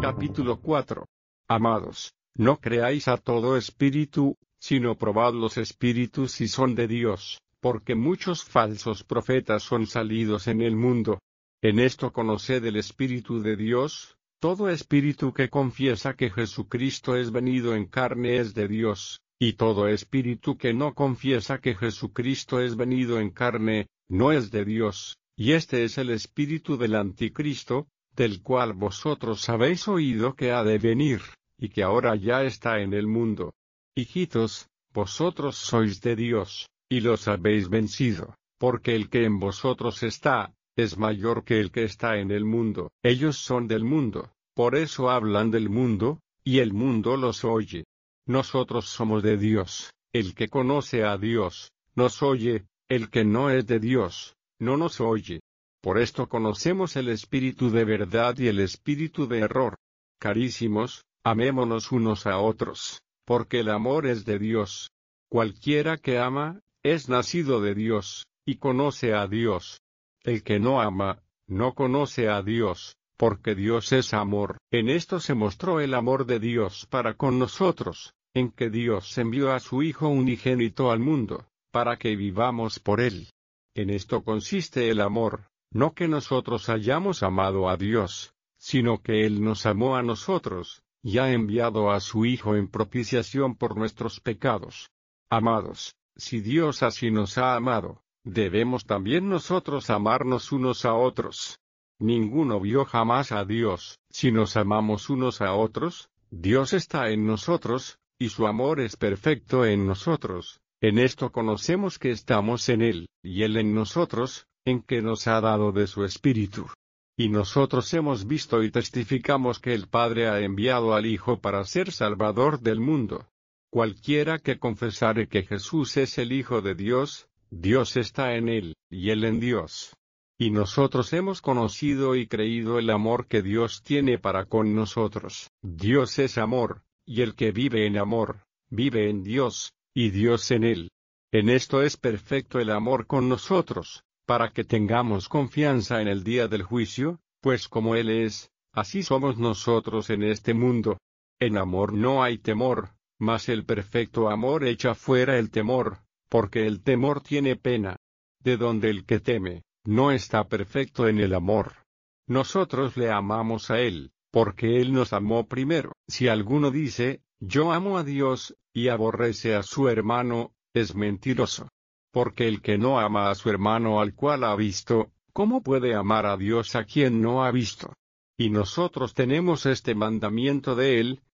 Capítulo 4. Amados, no creáis a todo espíritu, sino probad los espíritus si son de Dios, porque muchos falsos profetas son salidos en el mundo. En esto conoced el Espíritu de Dios: todo espíritu que confiesa que Jesucristo es venido en carne es de Dios, y todo espíritu que no confiesa que Jesucristo es venido en carne, no es de Dios, y este es el espíritu del anticristo, del cual vosotros habéis oído que ha de venir, y que ahora ya está en el mundo. Hijitos, vosotros sois de Dios, y los habéis vencido, porque el que en vosotros está, es mayor que el que está en el mundo. Ellos son del mundo, por eso hablan del mundo, y el mundo los oye. Nosotros somos de Dios. El que conoce a Dios, nos oye; el que no es de Dios, no nos oye. Por esto conocemos el espíritu de verdad y el espíritu de error. Carísimos, amémonos unos a otros, porque el amor es de Dios. Cualquiera que ama, es nacido de Dios, y conoce a Dios. El que no ama, no conoce a Dios, porque Dios es amor. En esto se mostró el amor de Dios para con nosotros, en que Dios envió a su Hijo unigénito al mundo, para que vivamos por él. En esto consiste el amor, no que nosotros hayamos amado a Dios, sino que Él nos amó a nosotros, y ha enviado a su Hijo en propiciación por nuestros pecados. Amados, si Dios así nos ha amado, debemos también nosotros amarnos unos a otros. Ninguno vio jamás a Dios. Si nos amamos unos a otros, Dios está en nosotros, y su amor es perfecto en nosotros. En esto conocemos que estamos en Él, y Él en nosotros, en que nos ha dado de su Espíritu. Y nosotros hemos visto y testificamos que el Padre ha enviado al Hijo para ser Salvador del mundo. Cualquiera que confesare que Jesús es el Hijo de Dios, Dios está en él, y él en Dios. Y nosotros hemos conocido y creído el amor que Dios tiene para con nosotros. Dios es amor, y el que vive en amor, vive en Dios, y Dios en él. En esto es perfecto el amor con nosotros, para que tengamos confianza en el día del juicio, pues como Él es, así somos nosotros en este mundo. En amor no hay temor, mas el perfecto amor echa fuera el temor, porque el temor tiene pena. De donde el que teme, no está perfecto en el amor. Nosotros le amamos a Él, porque Él nos amó primero. Si alguno dice, yo amo a Dios, y aborrece a su hermano, es mentiroso. Porque el que no ama a su hermano al cual ha visto, ¿cómo puede amar a Dios a quien no ha visto? Y nosotros tenemos este mandamiento de Él,